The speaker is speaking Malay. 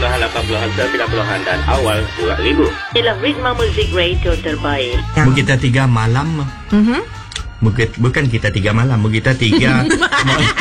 70-an, 80-an, 90-an dan awal 2000. Ialah Ritma Muzik Radio terbaik. Kita 3 malam. Bukan kita 3 malam, kita 3